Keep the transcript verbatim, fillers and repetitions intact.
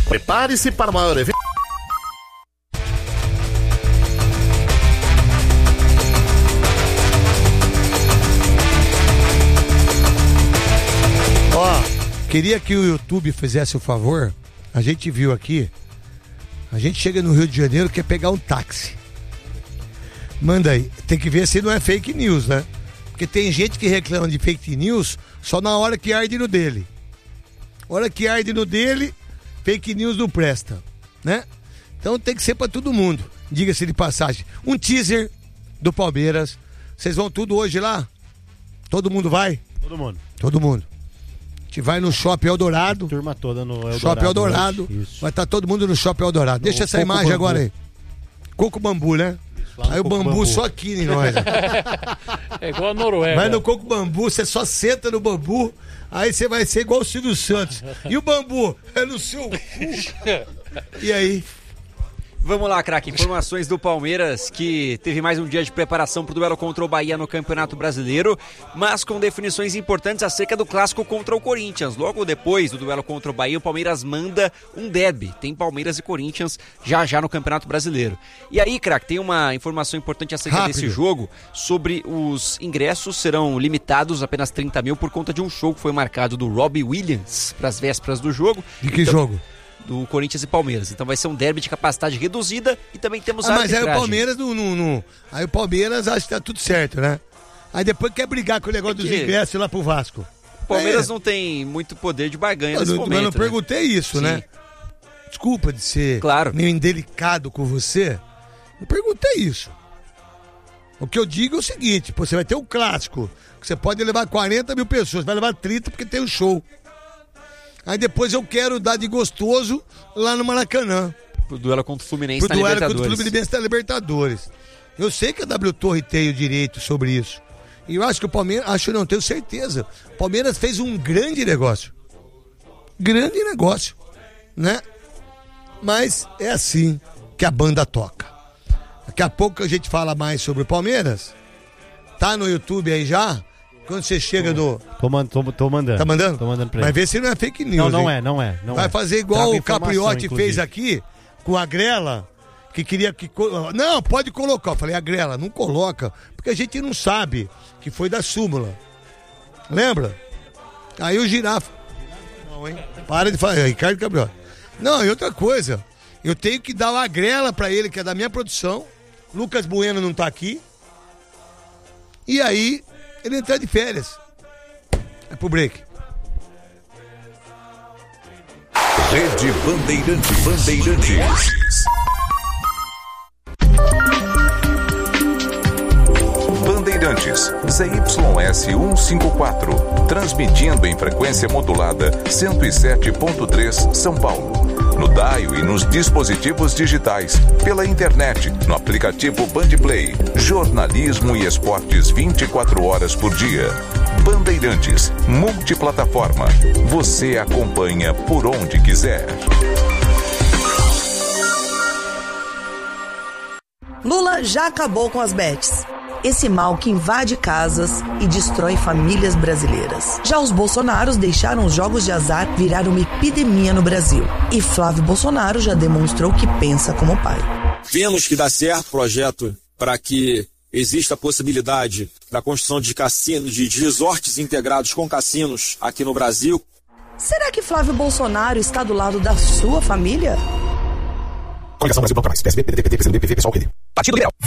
Prepare-se para o maior evento. Ó, queria que o YouTube fizesse o favor. A gente viu aqui. A gente chega no Rio de Janeiro, quer pegar um táxi. Manda aí. Tem que ver se não é fake news, né? Porque tem gente que reclama de fake news só na hora que arde no dele. Hora que arde no dele, fake news não presta, né? Então tem que ser pra todo mundo. Diga-se de passagem. Um teaser do Palmeiras. Vocês vão tudo hoje lá? Todo mundo vai? Todo mundo. Todo mundo. A gente vai no Shopping Eldorado. A turma toda no Eldorado. Shopping Eldorado. Isso. Vai estar todo mundo no Shopping Eldorado. Deixa No essa Coco imagem Bambu. agora aí. Coco Bambu, né? Lá Aí o Coco bambu, Bambu. só aqui em nós. É igual a Noruega. Vai no Coco Bambu, você só senta no bambu, aí você vai ser igual o Silvio Santos. E o bambu é no seu cu. E aí? Vamos lá, craque. Informações do Palmeiras, que teve mais um dia de preparação para o duelo contra o Bahia no Campeonato Brasileiro, mas com definições importantes acerca do clássico contra o Corinthians. Logo depois do duelo contra o Bahia, o Palmeiras manda um derby. Tem Palmeiras e Corinthians já já no Campeonato Brasileiro. E aí, craque, tem uma informação importante acerca Rápido. desse jogo, sobre os ingressos serão limitados, apenas trinta mil, por conta de um show que foi marcado do Robbie Williams para as vésperas do jogo. De que Então, jogo? do Corinthians e Palmeiras. Então vai ser um derby de capacidade reduzida e também temos Ah, a mas aí o arbitragem. Palmeiras não, não, não- Aí o Palmeiras acha que tá tudo certo, né? Aí depois quer brigar com o negócio É dos que- ingressos lá pro Vasco. O Palmeiras É. não tem muito poder de barganha Eu nesse não, momento. eu não né? perguntei isso, Sim. né? Desculpa de ser Claro. meio indelicado com você. Não perguntei isso. O que eu digo é o seguinte, pô, você vai ter um clássico, que você pode levar quarenta mil pessoas, vai levar trinta porque tem um show. Aí depois eu quero dar de gostoso lá no Maracanã. Pro duelo contra o Fluminense Pro na duelo contra o Libertadores. Fluminense da Libertadores. Eu sei que a W Torre tem o direito sobre isso. E eu acho que o Palmeiras, acho não, tenho certeza. O Palmeiras fez um grande negócio. Grande negócio, né? Mas é assim que a banda toca. Daqui a pouco a gente fala mais sobre o Palmeiras. Tá no YouTube aí já? Quando você chega no... Tô, man- tô- tô mandando. Tá mandando? Tô mandando pra Vai ele. ver se não é fake news. Não, não hein? é, não é. Não Vai é. fazer igual Trago o informação, Capriotti inclusive. fez aqui com a Grela, que queria que... co- Não, pode colocar. Eu falei, a Grela, não coloca, porque a gente não sabe que foi da súmula. Lembra? Aí o Girafa... Não, hein? Para de falar, Ricardo Capriotti. Não, e outra coisa, eu tenho que dar uma Grela pra ele, que é da minha produção. Lucas Bueno não tá aqui. E aí, ele entrar de férias. É pro break. Rede Bandeirante Bandeirantes. Bandeirantes, Z Y S cento e cinquenta e quatro, transmitindo em frequência modulada cento e sete ponto três São Paulo. No dial e nos dispositivos digitais, pela internet, no aplicativo Bandplay, jornalismo e esportes vinte e quatro horas por dia. Bandeirantes, multiplataforma. Você acompanha por onde quiser. Lula já acabou com as bets. Esse mal que invade casas e destrói famílias brasileiras. Já os Bolsonaros deixaram os jogos de azar virar uma epidemia no Brasil. E Flávio Bolsonaro já demonstrou que pensa como pai. Vemos que dá certo o projeto para que exista a possibilidade da construção de cassinos, de resorts integrados com cassinos aqui no Brasil. Será que Flávio Bolsonaro está do lado da sua família? Coligação Brasil Banco Mais, P S B, P D T, P D P, P S D, P V, Pessoal, P D. Partido Liberal.